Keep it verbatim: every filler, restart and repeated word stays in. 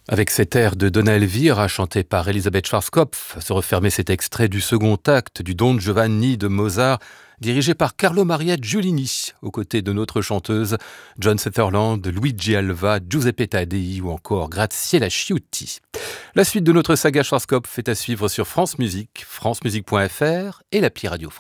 Avec cet air de Donna Elvira, chanté par Elisabeth Schwarzkopf, se refermait cet extrait du second acte du Don Giovanni de Mozart, dirigé par Carlo Maria Giulini, aux côtés de notre chanteuse John Sutherland, Luigi Alva, Giuseppe Taddei ou encore Graziella Chiutti. La suite de notre saga Schwarzkopf est à suivre sur France Musique, francemusique point f r et l'appli Radio France.